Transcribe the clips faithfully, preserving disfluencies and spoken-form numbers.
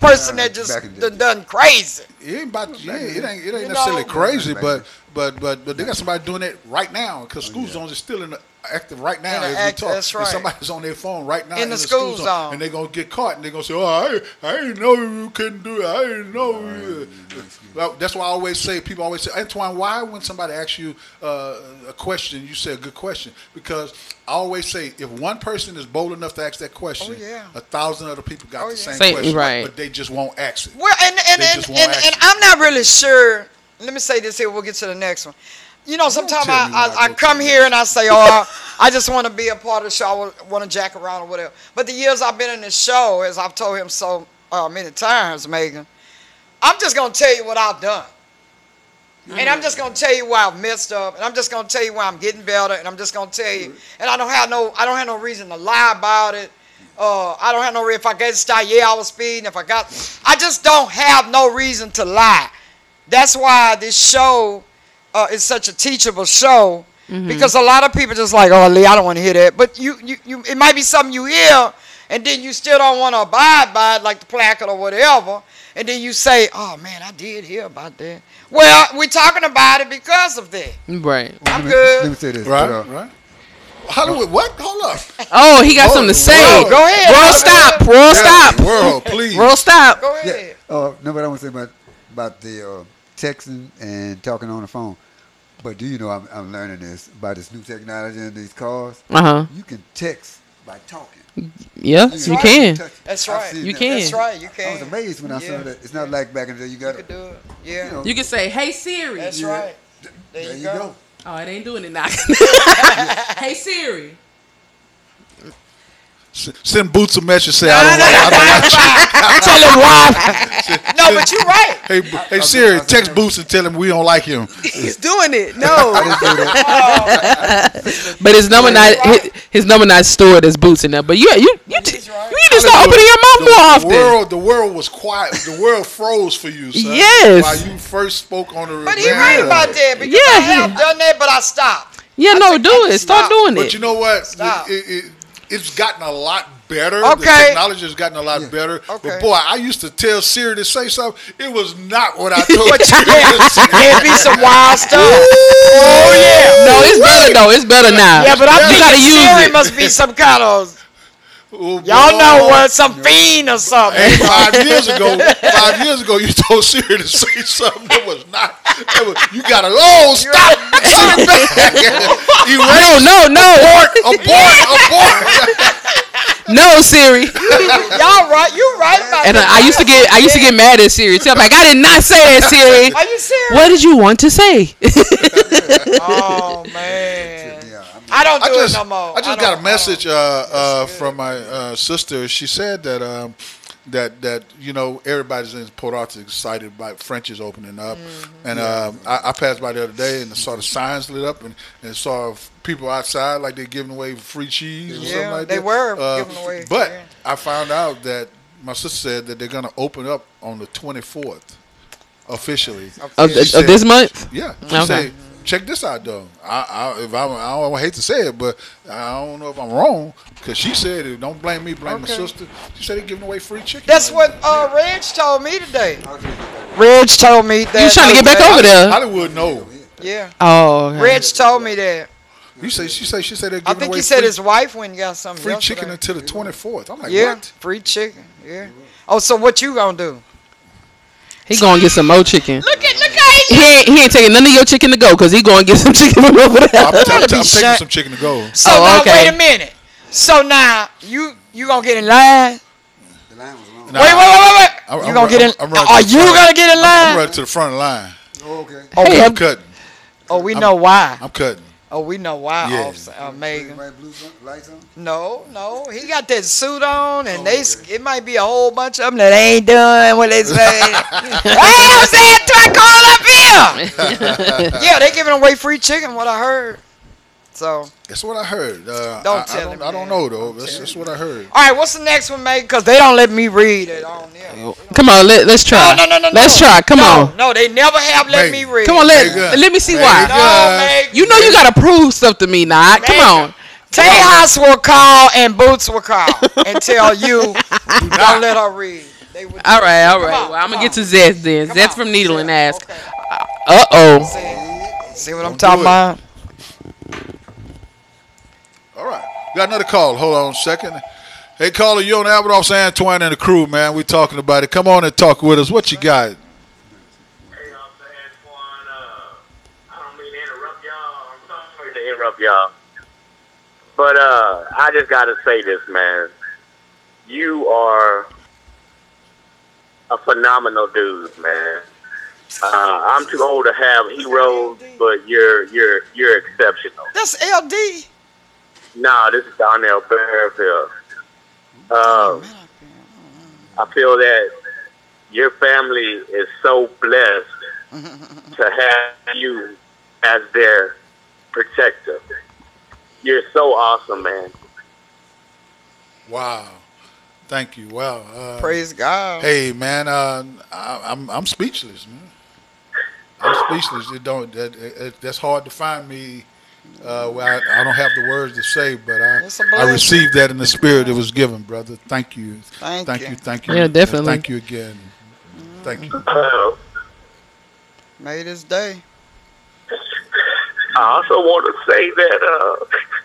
person that just done, done crazy. It ain't about yeah, it ain't it ain't You necessarily know? crazy, but but but but they got somebody doing it right now because school zones is still in the active right now. In the as we act- talk. that's right. And somebody's on their phone right now In in, the the, school school, zone. and they're gonna get caught and they're gonna say, "Oh, I I didn't know you couldn't do it. I didn't know." you." Well, that's why I always say. People always say, Antoine, why when somebody asks you uh, a question, you say a good question? Because I always say, if one person is bold enough to ask that question, Oh, yeah. a thousand other people got Oh, the yeah. same Same, question, right. but they just won't ask it. Well, and and They and, just and, won't and, ask it. I'm not really sure. Let me say this here. We'll get to the next one. You know, sometimes tell I, me when I I, I go to come the here and I say, oh, I just want to be a part of the show. I want to jack around or whatever. But the years I've been in this show, as I've told him so uh, many times, Megan, I'm just going to tell you what I've done. And I'm just gonna tell you why I've messed up, and I'm just gonna tell you why I'm getting better, and I'm just gonna tell you, and I don't have no, I don't have no reason to lie about it. Uh, I don't have no. If I get started, yeah, I was speeding. If I got, I just don't have no reason to lie. That's why this show uh, is such a teachable show, because a lot of people just like, oh, Lee, I don't want to hear that. But you, you, you, it might be something you hear, and then you still don't want to abide by it, like the placard or whatever. And then you say, oh, man, I did hear about that. Well, we're talking about it because of that. Right. I'm Let me, good. let me say this. Right, but, uh, right. Hollywood, what? Hold up. Oh, he got something to say. World. Go ahead. World, Hollywood. stop. World, Yeah, stop. World, please. World, stop. Go Yeah. ahead. Uh, no, but I want to say about about the uh, texting and talking on the phone. But do you know I'm, I'm learning this about this new technology in these cars? Uh huh. You can text by talking. Yeah, That's you right. can. Touch- That's I've right. seen You that. can. That's right. You I can. was amazed when I Yeah. saw that. It's not like back in the day. You got You to can do it. Yeah. You know. You can say, "Hey Siri." That's Yeah. right. There, There you, you go. go. Oh, it ain't doing it now. Hey Siri. S- Send Boots a message. Say No, I no, don't no, like. I don't like. Tell him why. No, but you're right. Hey, B- hey Siri, text Boots and tell him we don't like him. He's doing it. No. I didn't say that. But his number not his, his number not stored as Boots in there. But you you you, t- He's right. you need to start opening your mouth The, more the often. world, the world was quiet. The world froze for you, son. Yes. While you first spoke on the. But he radio. right about that because Yeah, I he- have done that, but I stopped. Yeah, I no, think do I it. just Start stopped. doing But it. you know what? Stop. It, it, it's gotten a lot better. Okay. The technology has gotten a lot better. Okay. But boy, I used to tell Siri to say something. It was not what I told you. There'd be some wild stuff. Oh yeah. No, it's better though. It's better now. Yeah, but I'm you thinking gotta use Siri it. must be some kind of. Oh, Y'all boy. know what? Some fiend or something. Hey, five years ago, five years ago, you told Siri to say something that was not. That was, you gotta. Oh, stop! Send it back. Erase. No, no, no, Abort! Abort! Abort! no, Siri. Y'all right? You right about And that. I, I used to get, I used to get mad at Siri. Tell me, like, I did not say that, Siri. Are you serious? What did you want to say? Oh man. Yeah, I'm- I don't do I just, it no more. I just don't- got a I message don't. uh, uh, good. from my uh, sister. She said that um, that that you know everybody's in Port Arthur excited about French is opening up, Mm-hmm. and um, I, I passed by the other day and saw the signs lit up and, and saw people outside like they're giving away free cheese or Yeah, something like they that. were Uh, giving away, But yeah. I found out that my sister said that they're going to open up on the twenty-fourth officially. Of, She of said- this month? Yeah. She Okay. said, check this out, though. I, I, if I, I don't hate to say it, but I don't know if I'm wrong because she said it. Don't blame me, blame Okay. my sister. She said they're giving away free chicken. That's right what now. uh, Reg told me today. Reg told me that. You was trying to get back Hollywood- over there. Hollywood, no. Yeah. Oh, okay. Reg told me that. You say she say she said they're I giving think away he said free, his wife went and got something. free yesterday. chicken until the twenty-fourth. I'm like, Yeah, what? free chicken. Yeah. Oh, so what you gonna do? He gonna get some more chicken. Look at look at He ain't, he ain't taking none of your chicken to go because he gonna get some chicken from over there. I'm, I'm, I'm, be taking shut- some chicken to go. So Oh, now okay. wait a minute. So now you you gonna get in line? The line was long. Nah, wait, wait, wait, wait, wait. I'm- you I'm gonna run- get in? I'm running Are to the you front. gonna get in I'm line? running to the front of the line. Oh, okay. Oh, Hey, I'm I'm- cutting. oh, we know why. I'm cutting. Oh, we know why. Yeah. Officer uh, Megan. White blue sun- lights on. No, no, he got that suit on, and they it might be a whole bunch of them that ain't done what they say. Hey, I'm saying, try calling up here. Yeah, they giving away free chicken. What I heard. So, That's what I heard. Uh, Don't I, tell I don't, him, I don't man. know though. That's just what I heard. all right, what's the next one, Megan? Because they don't let me read it on there. Come on, let, let's try. No, no, no, no. Let's no. try. Come no, on. No, they never have let Megan. me read. Come on, let, Megan. let me see Megan. why. No, Megan. You know you gotta prove stuff to me, now. Come on. Tejas will call and Boots will call and tell you don't let her read. They Stay with All you. right, all Come right. on, Well, I'm come gonna get on. to Zest then. Come Zest on. from Needle and Yeah, ask. okay. Uh oh. See, see what I'm Don't talking do it. about? All right. Got another call. Hold on a second. Hey, caller, you on Albert Off Antoine and the crew, man. We talking about it. Come on and talk with us. What you got? Hey, I'm Antoine. Uh, I don't mean to interrupt y'all. I'm sorry to interrupt y'all. But uh, I just got to say this, man. You are a phenomenal dude, man. Uh, I'm too old to have heroes, but you're you're you're exceptional. That's L D. Nah, this is Donnell Bearfield. Uh, Man, I feel that your family is so blessed to have you as their protector. You're so awesome, man. Wow. Thank you. Wow. Uh, Praise God. Hey, man, uh, I, I'm I'm speechless, man. I'm speechless. It don't that it, that's hard to find me. Uh, where I, I don't have the words to say, but I It's a I blessing. received that in the spirit it was given, brother. Thank you. Thank thank you. you. Thank you. Yeah, definitely. Thank you again. Thank you. Uh, Made his day. I also want to say that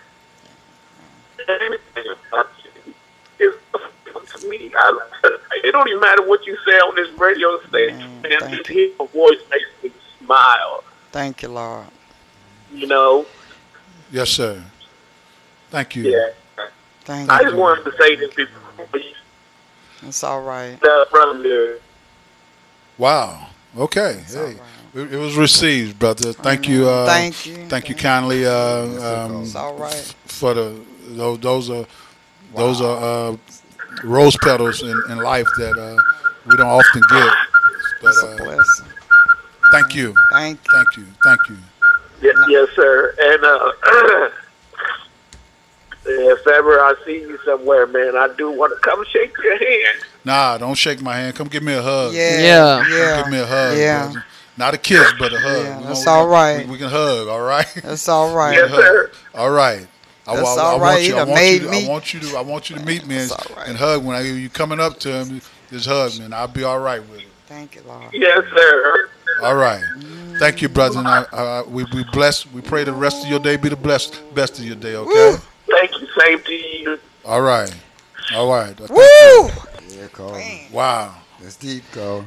uh, it's to me. I, it don't even matter what you say on this radio station. Man, Man, thank just hear your voice makes me smile. Thank you, Lord. You know. Yes, sir. Thank you. Yeah. Thank I you. just wanted to say this before you It's all right. start from there. Wow. Okay. It's all Hey, right. it, it was received, brother. Thank you. Uh, Thank you. Thank you kindly. Uh, um, It's all right. for the those those are those are uh, rose petals in, in life that uh, we don't often get. But It's a uh, blessing. thank you, Thank you. thank you, thank you. Yes, yes, sir. And uh, if ever I see you somewhere, man, I do want to come shake your hand. Nah, don't shake my hand. Come give me a hug. Yeah. Yeah. Come Yeah. give me a hug. Yeah. Brother. Not a kiss, but a hug. Yeah, We that's gonna- all right. We, we can hug. All right. That's all right. Yes, sir. All right. I, That's I, all I right. want He you. I done want made you. To, me. I want you to. I want you to meet me and, That's all right. and hug when I, you coming up to him. Just hug me, and I'll be all right with it. Thank you, Lord. Yes, sir. All right. Thank you, brother. And I, I, we we bless. We pray the rest of your day be the blessed best of your day. Okay. Woo. Thank you. Same to you. All right. All right. Thank Woo! you. Yeah, Carl. Wow. That's deep, Carl.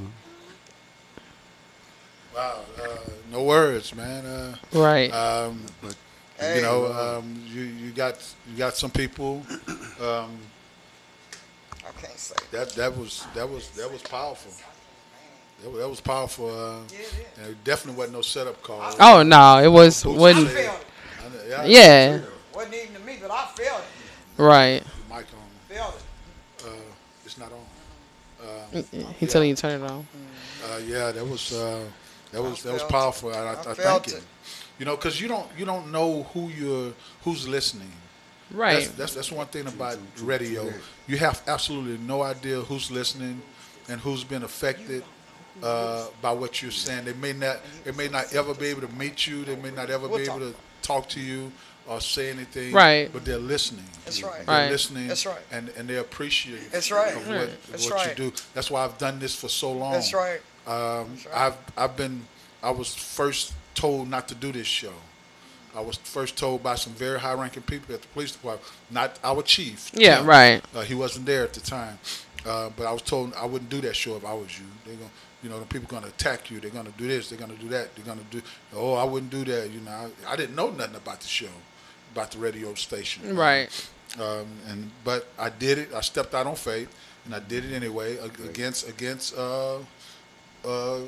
Wow. Uh, no words, man. Uh, Right. um, Hey. you know, um, you you got you got some people. Um, I can't say. that that was that was that was powerful. That, was- that was powerful. Uh, and it definitely wasn't no setup call. Oh no, it was Boots I wasn't. said- felt it. I know- yeah. Yeah. Wasn't even to me, but I felt it. Right. Mic on. Felt it. Uh, it's not on. He telling you to turn it on. Uh, yeah, that was uh, that was that was felt it. powerful. I, I, I, I thank felt you. it. You know, because you don't you don't know who you're who's listening. Right. That's, that's that's one thing about radio. You have absolutely no idea who's listening and who's been affected uh, by what you're saying. They may not they may not ever be able to meet you. They may not ever We'll be talk. able to talk to you or say anything. Right. But they're listening. That's right. They're Right. listening. That's right. And and they appreciate. That's right. Of what, Right. of That's what right. you do. That's why I've done this for so long. That's right. Um, That's right. I've I've been I was first told not to do this show. I was first told by some very high-ranking people at the police department, not our chief. Yeah, Tim. right. Uh, he wasn't there at the time, uh, but I was told I wouldn't do that show if I was you. They're gonna, you know, the people gonna attack you. They're gonna do this. They're gonna do that. They're gonna do. Oh, I wouldn't do that. You know, I, I didn't know nothing about the show, about the radio station. Right. Um, and but I did it. I stepped out on faith, and I did it anyway ag- against against uh, uh,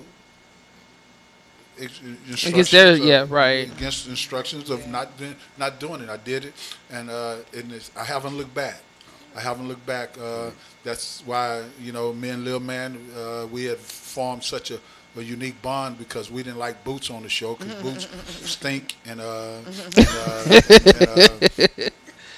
ex- instructions. their- of- yeah, right. Against instructions of not doing not doing it. I did it, and uh, and it's, I haven't looked back. I haven't looked back. Uh, that's why you know me and Lil Man, uh, we had formed such a, a unique bond because we didn't like Boots on the show because Boots stink and uh, and, uh, and, uh,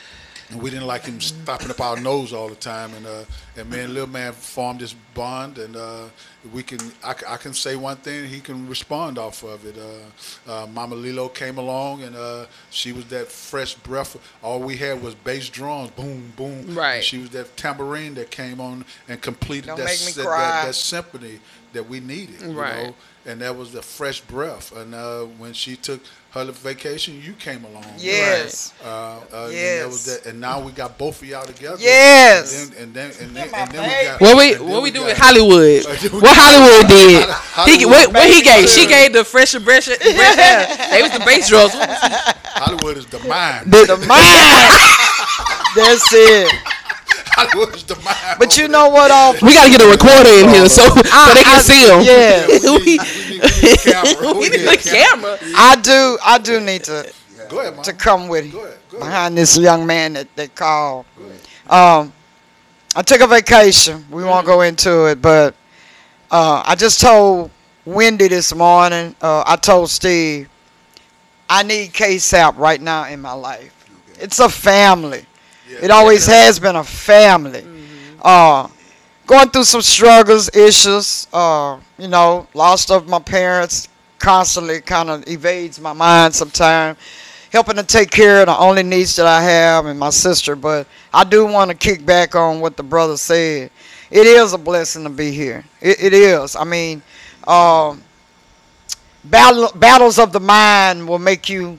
and we didn't like him stopping up our nose all the time. And uh, and me and Lil Man formed this bond, and uh, we can I, c- I can say one thing, he can respond off of it. Uh, uh, Mama Lilo came along, and uh, she was that fresh breath. All we had was bass drums, boom, boom. Right. And she was that tambourine that came on and completed Don't that, make me that, cry. that that symphony that we needed. You Right. know? And that was the fresh breath. And uh, when she took her vacation, you came along. Yes. Uh, uh, And, that Yes. was that. And now we got both of y'all together. Yes. And then and then and then, my and then we baby. got What we and then what we do got- with Hollywood? Uh, we What got- Hollywood did? Hollywood. He what, what he gave? She Baby. gave the fresher breath. They was the bass drums. What was he- Hollywood is the mind. The mind. That's it. Hollywood is the mind. But you know what? Off. We gotta get a recorder in here so so they can I- see him. yeah. we need, we need, we need a camera. We need a a camera. I do. I do need to Go ahead, Mom. to come with Go ahead. Go ahead. behind this young man that they called. Um, I took a vacation. We won't go into it, but uh, I just told Wendy this morning. Uh, I told Steve, I need K-Sap right now in my life. It's a family. It always has been a family. Uh, going through some struggles, issues. Uh, you know, lost of my parents constantly kind of evades my mind sometimes. Helping to take care of the only niece that I have and my sister, but I do want to kick back on what the brother said. It is a blessing to be here. It, it is. I mean, um, battle, battles of the mind will make you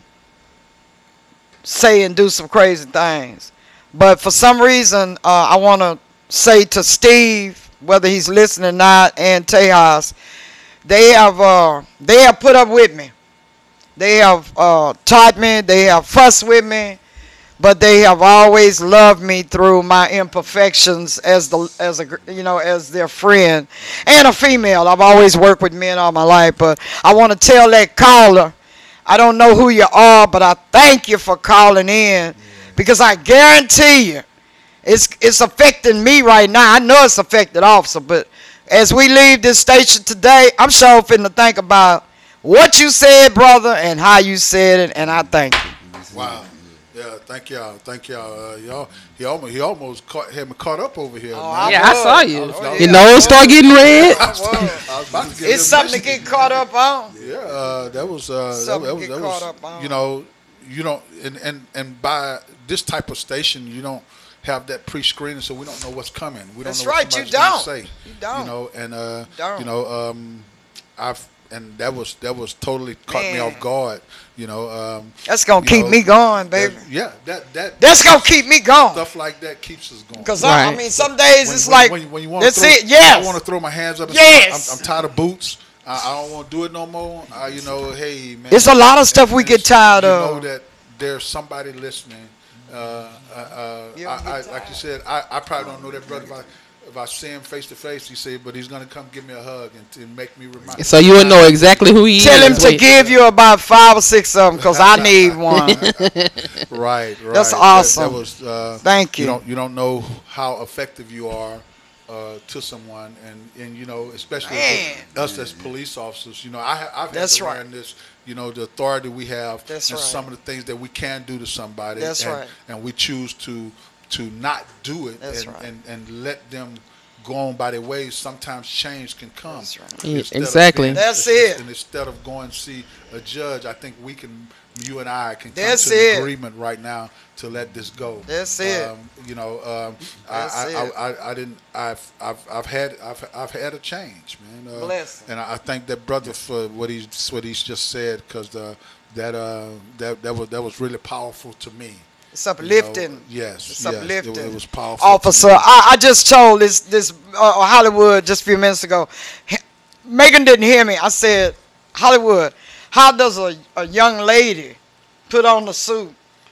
say and do some crazy things. But for some reason, uh, I want to say to Steve, whether he's listening or not, and Tejas, they have uh, they have put up with me. They have uh, taught me, they have fussed with me, but they have always loved me through my imperfections as the as a you know as their friend and a female. I've always worked with men all my life, but I want to tell that caller, I don't know who you are, but I thank you for calling in, because I guarantee you, it's it's affecting me right now. I know it's affected Officer, but as we leave this station today, I'm sure finna think about what you said, brother, and how you said it, and I thank you. Wow. Yeah, thank y'all. Thank y'all. Uh, y'all he almost he almost caught, had me caught up over here. Oh, man. I Yeah, I was. saw you. Oh, Your yeah. nose start getting red. I was, I was about to get It's them something to messages. get caught up on. Yeah, uh, that was uh, that, Something that was, to that get was caught up on. you know, you don't and, and and by this type of station, you don't have that pre-screening, so we don't know what's coming. We don't That's know what right, you somebody's gonna don't. say. You don't. You know, and uh, don't. you know, um, I've and that was that was totally caught me Man. off guard. You know, um, That's gonna you keep know, me going, baby. that- yeah, that that That's gonna keep me going. stuff like that keeps us going. Cause I, I Right. mean, some days When- it's when- like when, when you want that's to throw, it. Yes. I want to throw my hands up. And Yes. say, I'm, I'm tired of boots. I, I don't want to do it no more. I, you know, hey man. It's a lot of stuff And we get it's- tired you of. know that there's somebody listening. Uh, uh, uh, You I, don't I, get like you said, I, I probably don't know that brother. If I, if I see him face to face, he said, but he's gonna come give me a hug and, and make me remind. So you will know exactly who he Tell him is. to Wait. give you about five or six of them, cause I need one. Right, right. That's That- awesome. That, was. Uh, Thank you. You don't. You don't know how effective you are uh, to someone, and and you know, especially Man. us as police officers. You know, I ha- I've had That's to right. learn this. You know, the authority we have, That's and right. some of the things that we can do to somebody. That's and, right. And we choose to to not do it, That's and, right. and and let them go on by their ways. Sometimes change can come. That's right. Yeah, Instead of exactly. being- That's it's- it. And instead of going to see a judge, I think we can, you and I can come That's to an it. agreement right now to let this go. That's it. Um, you know, um, That's I, I, it. I, I, I didn't. I've, I've, I've had, I've, I've had a change, man. Uh, Blessing. And I, I thank that brother for what he's, what he's just said, because uh, that, uh, that, that was, that was really powerful to me. It's uplifting. You know, yes, It's yes, uplifting. It, it was powerful. to Officer, me. I, I just told this this uh, Hollywood just a few minutes ago. H- Megan didn't hear me. I said, Hollywood, how does a, a young lady put on the suit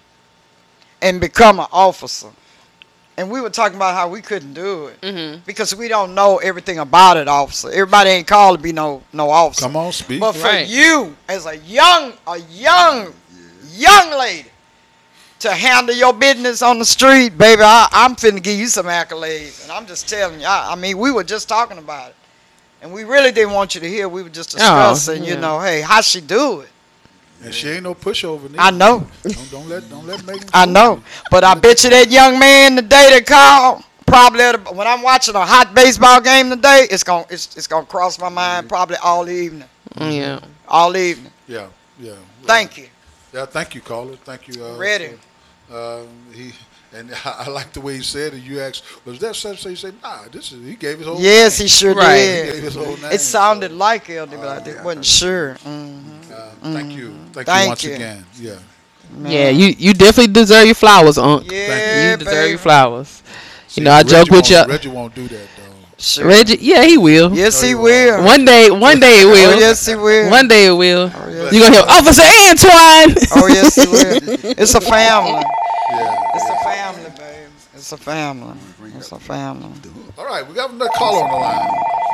and become an officer? And we were talking about how we couldn't do it Mm-hmm. because we don't know everything about it, officer. Everybody ain't called to be no no officer. Come on, speak. But for Right. you, as a young, a young, young lady, to handle your business on the street, baby, I, I'm finna give you some accolades. And I'm just telling you, I, I mean, we were just talking about it. And we really didn't want you to hear. We were just discussing, you yeah. know, hey, how she do it? And she ain't no pushover. Neither. I know. Don't, don't let don't let Megan. I fool know. you. But I bet you that young man today that called, probably at a, when I'm watching a hot baseball game today, it's gonna it's, it's gonna cross my mind probably all evening. Yeah. All evening. Yeah, yeah. Thank you. Yeah, thank you, caller. Thank you. Uh, Ready. Uh, he and I, I like the way he said it. You asked, was that such? So you said, nah. This is he gave his whole. Yes, name. he sure Right. He did. gave his whole name. It sounded so, like L D, but I did, wasn't sure. hmm uh, thank you. Thank, Thank you once you. again. Yeah. Yeah, you you definitely deserve your flowers, Unc. Yeah, You deserve baby. your flowers. See, You know, I Reggie joke with won't- you. Reggie won't do that though. Sure. Reggie, yeah, he will. Yes, No, he you will. won't. One day, one day it will. Oh, yes, he will. One day it will. yes. You gonna hear Officer Antoine? Oh, yes, he will. It's a family. Yeah. It's a family, babe. It's a family. It's a family. All right, we got another caller on the line.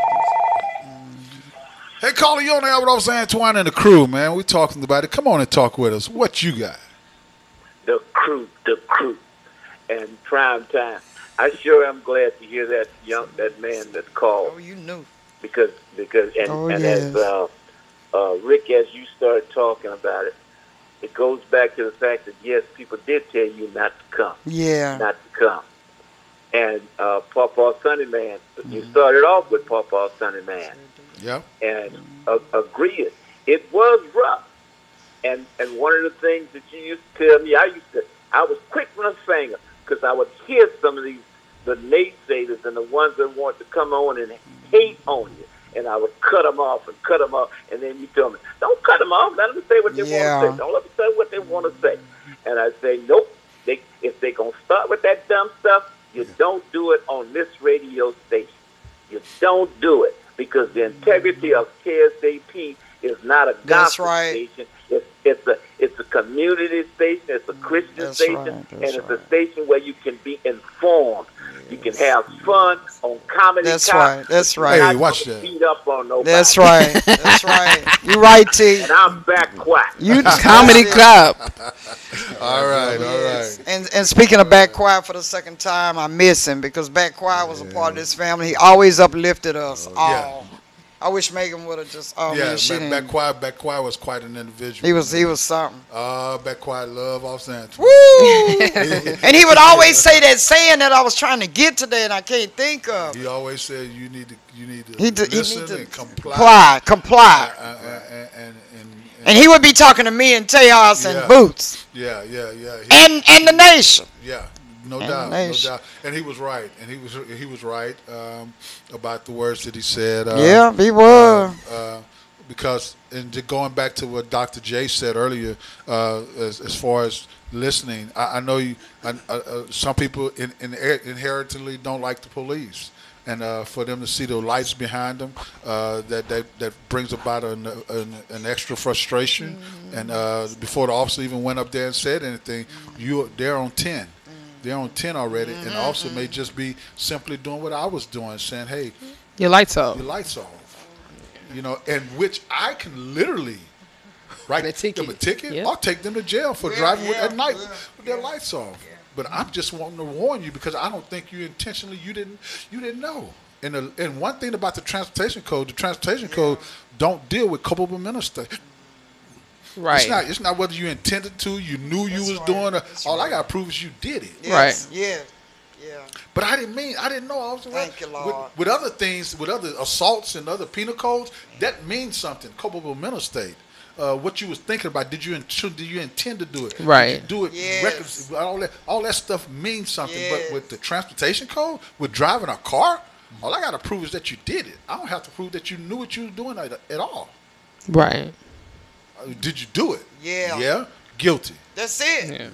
Hey, caller, you on there with Officer Antoine and the crew, man. We talking about it. Come on and talk with us. What you got? The crew, the crew, and prime time. I sure am glad to hear that young that man that called Oh, you knew. because because and, Oh, and yes. as uh, uh, Rick, as you started talking about it, it goes back to the fact that yes, people did tell you not to come, Yeah. not to come. And uh, Pawpaw Sunny Man, you started off with Pawpaw Sunny Man, Yeah. and uh, agreed, it was rough. And and one of the things that you used to tell me, I used to, I was quick with a finger because I would hear some of these, the naysayers and the ones that want to come on and hate on you. And I would cut them off and cut them off. And then you tell me, don't cut them off. Let them say what they Yeah. want to say. Don't let them say what they want to say. And I say, nope. They, if they're going to start with that dumb stuff, you don't do it on this radio station. You don't do it because the integrity of K S A P is not a That's gospel right. station. It's, it's a it's a community station. It's a Christian That's station, right, and that's it's right. a station where you can be informed. You can have fun on comedy. That's Cop, right, that's but you're right. not Hey, watch gonna that. Beat up on nobody. That's right. That's right. You right, T. And I'm back quiet. You Comedy club. Club. All right. All Yes. right. And and speaking of Back Quiet for the second time, I miss him because Back Quiet was a part of this family. He always uplifted us all. I wish Megan would have just. Oh Yeah. man, she Back, didn't. back quiet. Back quiet was quite an individual. He was he was something. Uh, back quiet. Love Officer Antoine. Woo! And he would always say that saying that I was trying to get today and I can't think of. He always said you need to you need to He, did, he listen need to and comply. comply, comply. Uh, uh, uh, and, and, and, And he would be talking to me and Tejas and Yeah. Boots yeah, yeah, yeah. He- and and the nation. Yeah, no And doubt, no nation. doubt. And he was right, and he was he was right um, about the words that he said. Uh, Yeah, he was. Uh, because and to going back to what Doctor J said earlier, uh, as, as far as listening, I, I know you. I, uh, uh, some people in, in, inherently don't like the police. And uh, for them to see the lights behind them, uh, that, that that brings about an, an, an extra frustration. Mm-hmm. And uh, before the officer even went up there and said anything, you they're on ten. They're on ten already. And the officer may just be simply doing what I was doing, saying, hey, Your lights off. your lights off. You know, and which I can literally write A ticket. them a ticket. Yeah. I'll take them to jail for Yeah, driving with, yeah, at night yeah, with their lights off. But I'm just wanting to warn you because I don't think you intentionally you didn't you didn't know. And the, and one thing about the transportation code, the transportation code don't deal with culpable minister. Right. It's not it's not whether you intended to, you knew you That's was right, doing. Or, that's all I right. got to prove is you did it. Yes, Right. Yeah. Yeah. But I didn't mean, I didn't know. I was Thank you, with, Lord. with other things, with other assaults and other penal codes, that means something. Culpable mental state. Uh, what you was thinking about? Did you int- did you intend to do it? Right. Did you do it. Yes. Records, all that all that stuff means something. Yes. But with the transportation code, with driving a car, all I got to prove is that you did it. I don't have to prove that you knew what you were doing at, at all. Right. Uh, did you do it? Yeah. Yeah. Guilty. That's it. Yeah.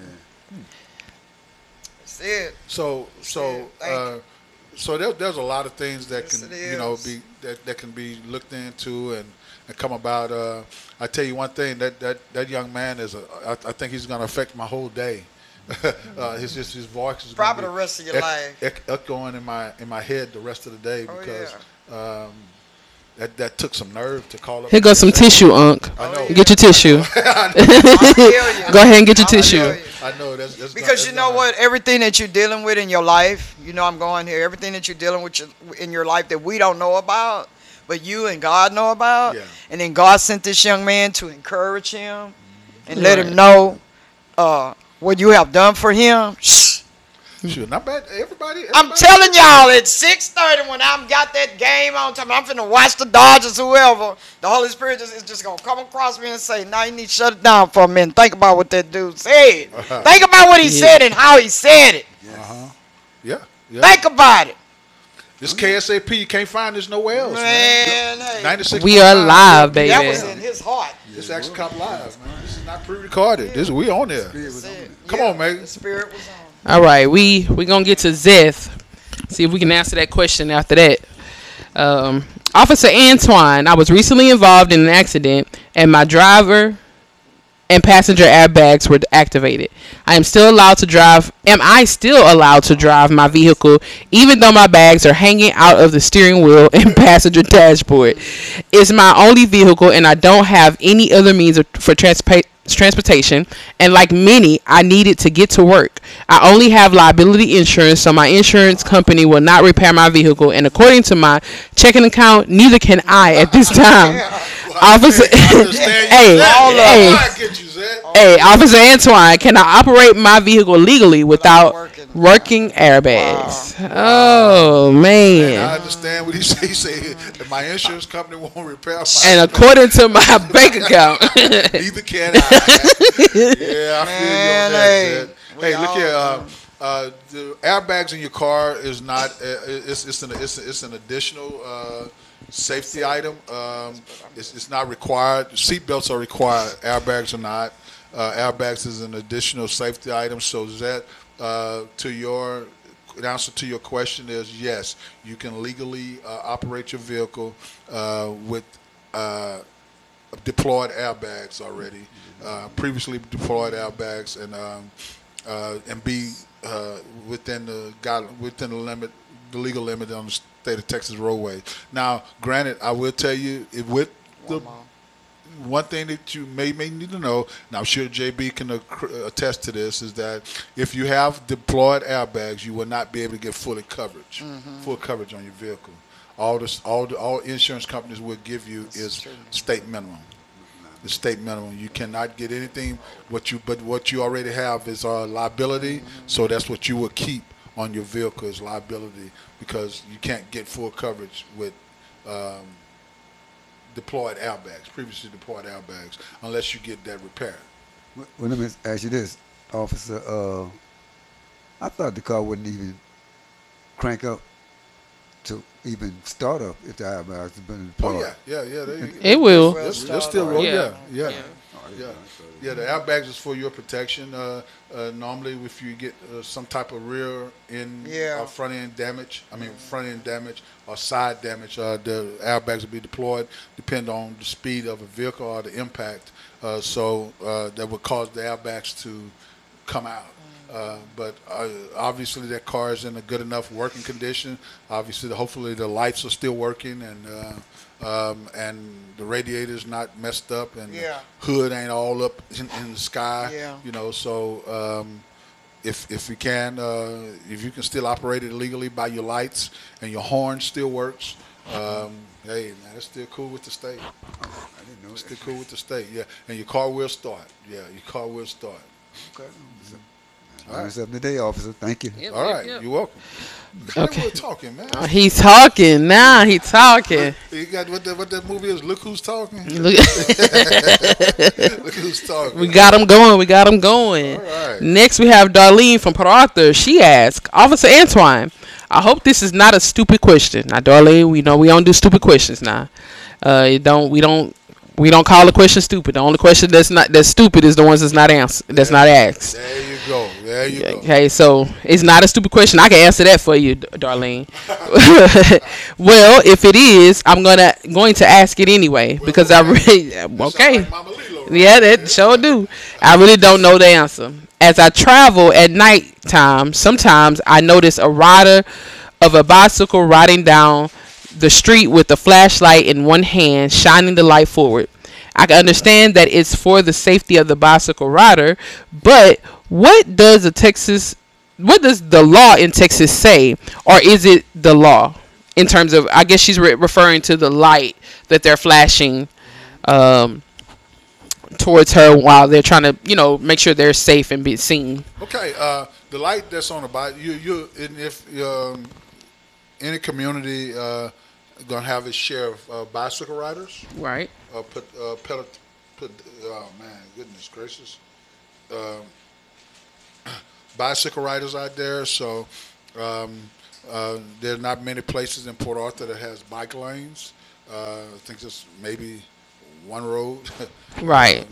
That's it. So so Yeah, thank uh, so there, there's a lot of things that Yes, can it you know is. be that, that can be looked into and, and come about. Uh, I tell you one thing that that, that young man is a I, I think he's going to affect my whole day. uh, his just his voice is gonna Probably be the rest of your ec- life. ec- echoing in my in my head the rest of the day Oh, because um, that that took some nerve to call up. Here goes some tissue, Unc. I know. Get your tissue. I feel you. Go ahead and get your I tissue. feel you. I know that's, that's Because gonna- you know that's what, everything that you're dealing with in your life, you know I'm going here, everything that you're dealing with your, in your life that we don't know about, but you and God know about, Yeah. and then God sent this young man to encourage him and let Right. him know uh, what you have done for him. Shh. Sure, not bad. Everybody. I'm everybody- telling y'all, at six thirty when I'm got that game on time, I'm finna watch the Dodgers, whoever. The Holy Spirit just, is just gonna come across me and say, "Now you need to shut it down for a minute. Think about what that dude said. Think about what he Yeah. said and how he said it. Yeah, yeah. Think about it, This K S A P, you can't find this nowhere else, man. man. Hey, ninety-six. We are live, baby. that was in his heart. This actually cop live, man. This is not pre-recorded. This we on there. Come on, man. The Spirit was on. All right, we we gonna get to Zeth. See if we can answer that question after that. Um, Officer Antoine, I was recently involved in an accident, and my driver and passenger airbags were activated. I am still allowed to drive. Am I still allowed to drive my vehicle, even though my bags are hanging out of the steering wheel and passenger dashboard? It's my only vehicle, and I don't have any other means of, for transpa- transportation. And like many, I need it to get to work. I only have liability insurance, so my insurance company will not repair my vehicle. And according to my checking account, neither can I at this time. Officer, I understand you, hey, Zach. hey, I get you, Zach. hey, Officer Antoine, can I operate my vehicle legally without working. working airbags? Oh man! I understand what he say. He say if my insurance company won't repair my. And according to my bank account, Neither can I. Yeah, I feel you Man, on that, hey, Zed. we Hey, look all here. Uh, know. uh, the airbags in your car is not. Uh, it's it's an it's, it's an additional uh, safety item. Um, it's, it's not required. Seatbelts are required. Airbags are not. Uh, airbags is an additional safety item. So that uh, to your the answer to your question is yes. You can legally uh, operate your vehicle uh, with. Uh, deployed airbags already, uh, previously deployed airbags, and um, uh, and be uh, within the guide, within the limit, the legal limit on the state of Texas roadway. Now, granted, I will tell you, it, with the one thing that you may may need to know, and I'm sure J B can acc- attest to this, is that if you have deployed airbags, you will not be able to get fully coverage, full coverage on your vehicle. All this, all the, all insurance companies will give you is state minimum. The state minimum. You cannot get anything. What you, but what you already have is uh, liability. So that's what you will keep on your vehicle is liability, because you can't get full coverage with um, deployed airbags, previously deployed airbags, unless you get that repaired. Well, let me ask you this, officer. Uh, I thought the car wouldn't even crank up to even start up if the airbags had been Oh deployed. yeah, yeah, yeah. They, it will. They're, they're still rolling. Yeah. Yeah, yeah, Yeah. yeah. Yeah, the airbags is for your protection. Uh, uh, normally, if you get uh, some type of rear end, Yeah. or front end damage, I mean front end damage or side damage, uh, the airbags will be deployed. Depend on the speed of a vehicle or the impact. Uh, so uh, that would cause the airbags to come out. Uh, but uh, obviously that car is in a good enough working condition. Obviously, the, hopefully the lights are still working, and uh, um, and the radiator's not messed up, and Yeah. the hood ain't all up in, in the sky. Yeah. You know, so um, if if you can, uh, if you can still operate it legally by your lights and your horn still works, um, hey man, it's still cool with the state. I didn't know It's that. still cool with the state. Yeah, and your car will start. Yeah, your car will start. Okay. Learn something today, officer. Thank you. All right, you're welcome. Okay. We're talking, man. He's talking now. He's talking. You got what that what that movie is? Look who's talking. Look- Look who's talking. We got him going. We got him going. All right. Next, we have Darlene from Port Arthur. She asked, Officer Antoine, I hope this is not a stupid question. Now, Darlene, we know we don't do stupid questions now. Uh, it don't we don't we don't call a question stupid. The only question that's not that's stupid is the ones that's not answered. That's not asked. There you go. There you go. Okay, so it's not a stupid question. I can answer that for you, D- Darlene. Well, if it is, I'm gonna going to ask it anyway because I really Sound okay. like Mama Lilo, right? Yeah, that sure do. I really don't know the answer. As I travel at night time, sometimes I notice a rider of a bicycle riding down the street with a flashlight in one hand, shining the light forward. I can understand that it's for the safety of the bicycle rider, but what does the Texas, what does the law in Texas say, or is it the law in terms of? I guess she's re- referring to the light that they're flashing. Um, towards her while they're trying to, you know, make sure they're safe and be seen. Okay, uh, the light that's on the bike, you you and if um, any community uh, gonna have its share of uh, bicycle riders, Right. uh, put uh, pedal, put oh man, goodness gracious, um, bicycle riders out there. So um, uh, there are not many places in Port Arthur that has bike lanes. Uh, I think just maybe one road. Right.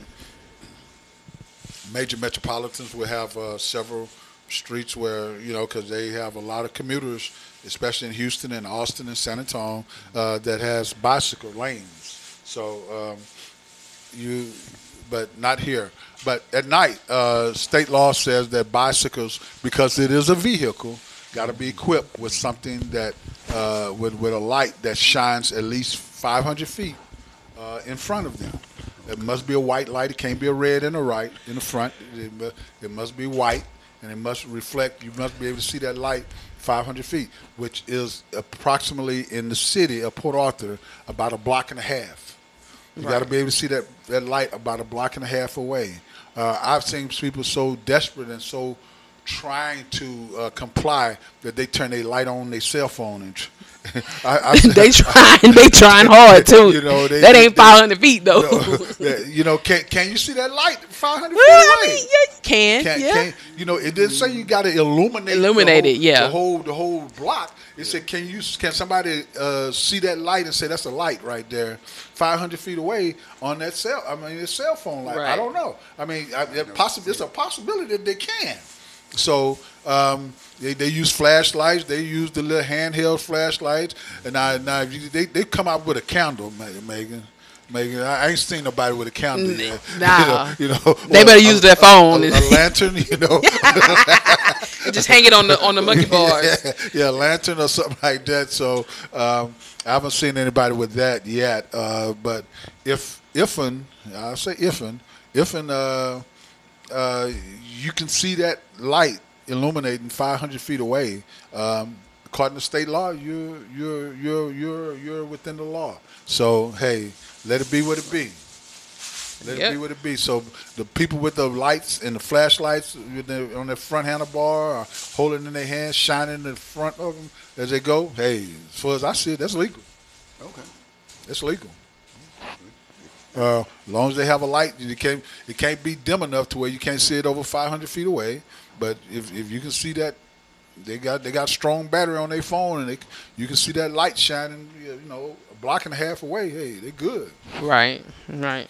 Major metropolitans will have uh, several streets where, you know, because they have a lot of commuters, especially in Houston and Austin and San Antonio, uh, that has bicycle lanes. So um, you, but not here. But at night, uh, state law says that bicycles, because it is a vehicle, got to be equipped with something that, uh, with, with a light that shines at least five hundred feet uh, in front of them. It must be a white light. It can't be a red in the right, in the front. It, mu- it must be white, and it must reflect. You must be able to see that light five hundred feet, which is approximately in the city of Port Arthur about a block and a half. You got to be able to see that, that light about a block and a half away. Uh, I've seen people so desperate and so trying to uh, comply that they turn their light on their cell phone and. Tr- I, I, they trying, they trying hard too. You know, they, that they, ain't five hundred feet though. You know, you know, can can you see that light five hundred Well, feet I away? mean, yeah, you can. Can, yeah. can, you know, it didn't say you got to illuminate, Illuminate the whole, it, yeah. the whole the whole block. It said, can you can somebody uh, see that light and say that's a light right there, five hundred feet away on that cell? I mean, it's cell phone light. I Right. don't know. I mean, I, it possi- it's a possibility that they can. So um, they, they use flashlights. They use the little handheld flashlights, and now, now you- they they come out with a candle, Ma- Megan. Megan, I ain't seen nobody with a candle yet. Nah. you know, you know They or better a- use their a- phone. A, a lantern, you know. And just hang it on the on the monkey bars. yeah, yeah, lantern or something like that. So um, I haven't seen anybody with that yet. Uh, but if ifin, I'll say ifin, ifin, uh, uh, you can see that light illuminating five hundred feet away. Um, according to state law, you're you're you're you're you're within the law. So hey, let it be what it be. Let Yep. it be what it be. So the people with the lights and the flashlights with the, on their front handlebar or holding in their hands, shining in the front of them as they go, hey, as far as I see it, that's legal. Okay. It's legal. Uh, as long as they have a light, you can't, it can't be dim enough to where you can't see it over five hundred feet away. But if, if you can see that, they got they got strong battery on their phone, and they, you can see that light shining, you know, a block and a half away. Hey, they good. Right, right.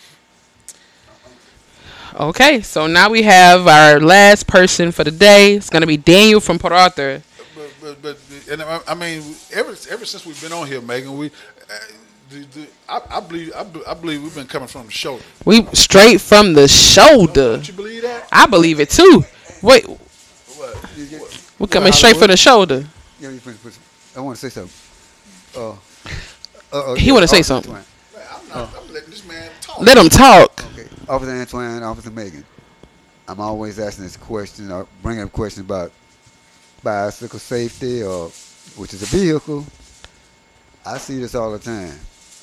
Okay, so now we have our last person for the day. It's gonna be Daniel from Port Arthur. But, but, but and I, I mean, ever ever since we've been on here, Megan, we, uh, the, the, I, I believe I, be- I believe we've been coming from the shoulder. We straight from the shoulder. Don't you believe that? I believe it too. Wait, What? You get- we're coming straight from the shoulder. Yeah, you put, put, I want to say something. Uh, uh, uh, He yeah, wanna say Officer something. Man, Antoine. I'm not. I'm letting this man talk. Let him talk. Okay, Officer Antoine, Officer Megan. I'm always asking this question or bringing up questions about bicycle safety or which is a vehicle. I see this all the time.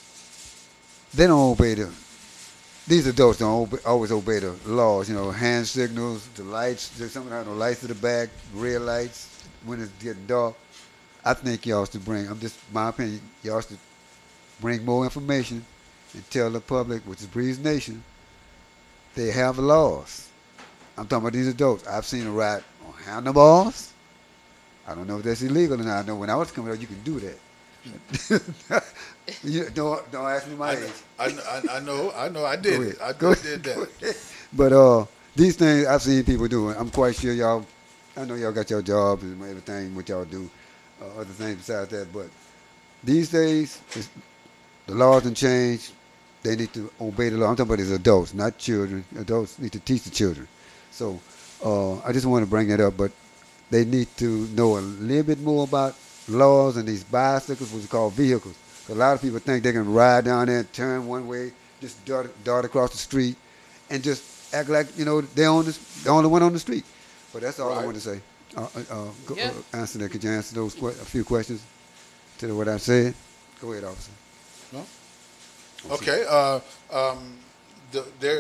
They don't obey the. These adults don't obey, always obey the laws. You know, hand signals, the lights. There's something like the lights to the back, red lights when it's getting dark. I think y'all should bring. I'm just my opinion. Y'all should bring more information and tell the public, which is Breeze Nation, they have laws. I'm talking about these adults. I've seen them ride on handlebars. I don't know if that's illegal or not. I know when I was coming up, you can do that. you, don't, don't ask me my I, age. I, I, I know. I know. I did Go it. ahead. I Go did ahead. that. But uh, these things I've seen people doing. I'm quite sure y'all. I know y'all got your jobs and everything what y'all do, uh, other things besides that. But these days, it's, the laws have changed. They need to obey the law. I'm talking about these adults, not children. Adults need to teach the children. So uh, I just want to bring that up. But they need to know a little bit more about laws and these bicycles, which are called vehicles. A lot of people think they can ride down there and turn one way, just dart, dart across the street, and just act like, you know, they're on the, the only one on the street. But that's all I Right. want to say. Uh, uh, uh, go, Yeah. uh, answer that. Could you answer those que- a few questions to what I said? Go ahead, officer. No? Okay. Uh, um, the, there,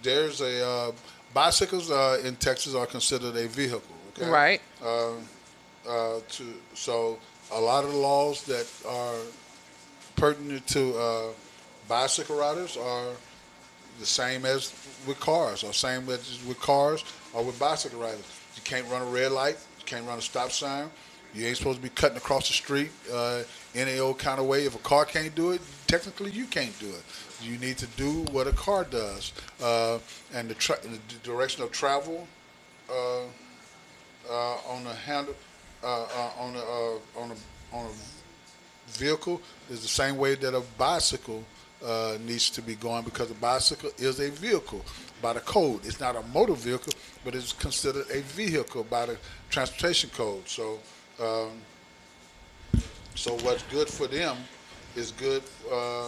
there's a uh, bicycles uh, in Texas are considered a vehicle. Okay. Right. Uh, uh, to so a lot of the laws that are pertinent to uh, bicycle riders are the same as with cars, or same as with cars or with bicycle riders. You can't run a red light. You can't run a stop sign. You ain't supposed to be cutting across the street uh, any old kind of way. If a car can't do it, technically you can't do it. You need to do what a car does. Uh, and the, tra- the direction of travel uh, uh, on the handle, uh, uh, on a uh, on a on a vehicle is the same way that a bicycle uh, needs to be going, because a bicycle is a vehicle by the code. It's not a motor vehicle, but it's considered a vehicle by the transportation code. So. Um, so what's good for them is good uh,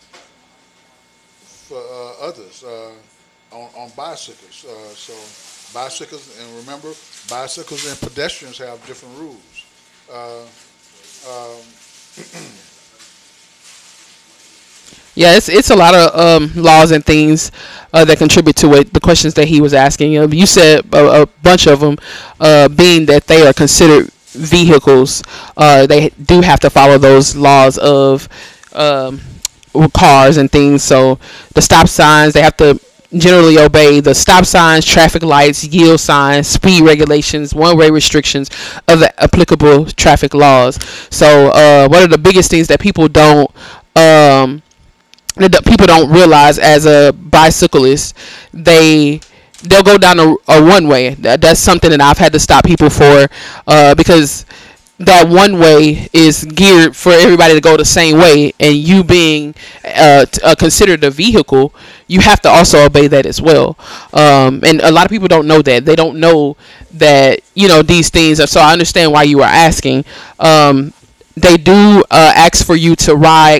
for uh, others uh, on, on bicycles. Uh, so bicycles, and remember, bicycles and pedestrians have different rules. Uh, um, Yeah, it's it's a lot of um, laws and things uh, that contribute to it. The questions that he was asking, uh, you said a, a bunch of them, uh, being that they are considered vehicles, uh, they do have to follow those laws of um, cars and things. So the stop signs, they have to generally obey the stop signs, traffic lights, yield signs, speed regulations, one-way restrictions, other applicable traffic laws. So uh, one of the biggest things that people don't um, that people don't realize as a bicyclist, they they'll go down a, a one way. That, that's something that I've had to stop people for, uh, because that one way is geared for everybody to go the same way, and you being uh, t- uh, considered a vehicle, you have to also obey that as well. Um, and a lot of people don't know that. They don't know that, you know, these things are, so I understand why you are asking. Um, they do uh, ask for you to ride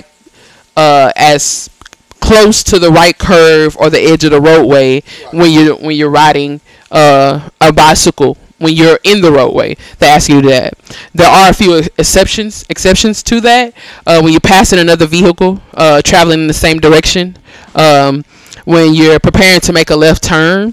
uh, as close to the right curve or the edge of the roadway when you're when you're riding uh, a bicycle. When you're in the roadway, they ask you that. There are a few exceptions exceptions to that. Uh, when you're passing another vehicle uh, traveling in the same direction, um, when you're preparing to make a left turn,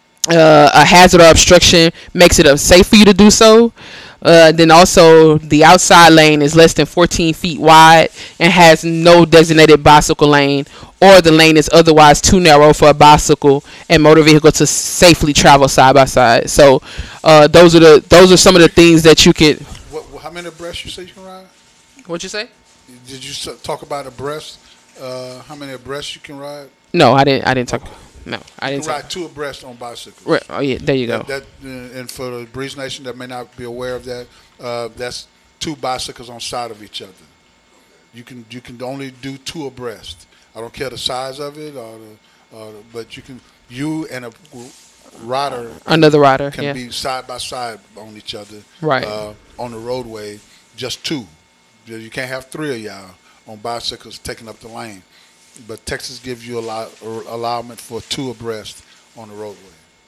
uh, a hazard or obstruction makes it unsafe for you to do so. Uh, then also the outside lane is less than fourteen feet wide and has no designated bicycle lane, or the lane is otherwise too narrow for a bicycle and motor vehicle to safely travel side by side. So uh, those are the those are some of the things that you could. what, how many abreast you say you can ride? What'd you say? Did you s- talk about abreast? Uh, how many abreast you can ride? No, I didn't. I didn't talk. No, I You didn't can talk. ride two abreast on bicycles. Right. Oh yeah, there you go. That, that uh, and for the Breeze Nation that may not be aware of that, uh, that's two bicycles on side of each other. You can you can only do two abreast. I don't care the size of it, or the, or the, but you can you and a rider Another rider. can Yeah. be side by side on each other. Right. Uh, on the roadway, just two. You you can't have three of y'all on bicycles taking up the lane. But Texas gives you a lot allowment for two abreast on the roadway.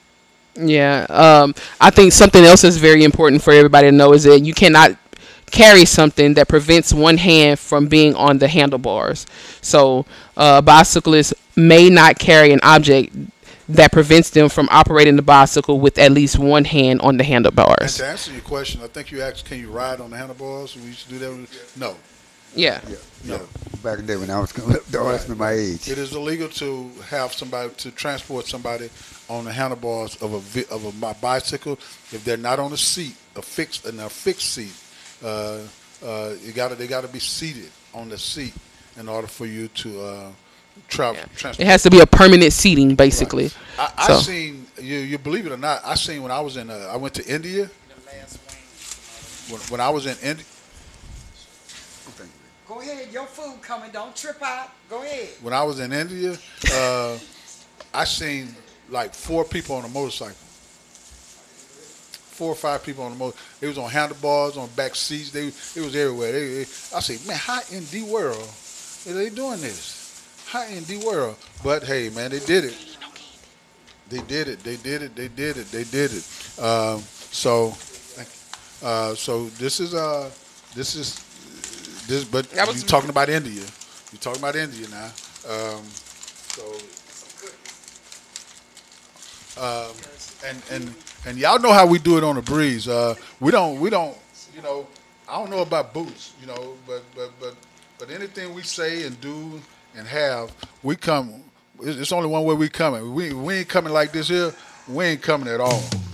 Yeah, um, I think something else is very important for everybody to know is that you cannot carry something that prevents one hand from being on the handlebars. So uh, bicyclists may not carry an object that prevents them from operating the bicycle with at least one hand on the And handlebars. to answer your question, I think you asked, can you ride on the handlebars? We used to do that. With, no, Yeah. Yeah, no. no. Back in the day when I was coming up, don't ask me my age. It is illegal to have somebody to transport somebody on the handlebars of a vi- of a bi- bicycle if they're not on a seat, a fixed in a fixed seat. Uh, uh, you got to they got to be seated on the seat in order for you to uh, travel. It has to be a permanent seating, basically. I, I So- seen you. You believe it or not? I seen when I was in. Uh, I went to India. When, when I was in India, Go ahead, your food coming. Don't trip out. Go ahead. when I was in India, uh, I seen like four people on a motorcycle. Four or five people on the motor. They was on handlebars, on back seats. They it was everywhere. They, they, I said, man, how in the world are they doing this? How in the world? But hey, man, they did it. They did it. They did it. They did it. They did it. Um, so, uh, so this is uh, this is this. But That was- you're talking about India. You're talking about India now. Um, so Um, and and and y'all know how we do it on the breeze. Uh, we don't we don't you know I don't know about boots, you know, but but but but anything we say and do and have, we come. It's only one way we coming. We we ain't coming like this here. We ain't coming at all.